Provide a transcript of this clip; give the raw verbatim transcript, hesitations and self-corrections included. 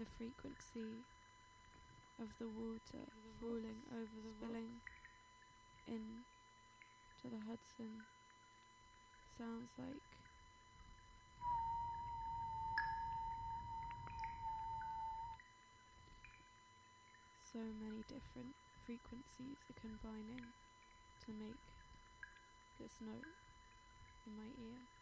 The frequency of the water falling over the spilling in to the Hudson sounds like so many different frequencies are combining to make this note in my ear.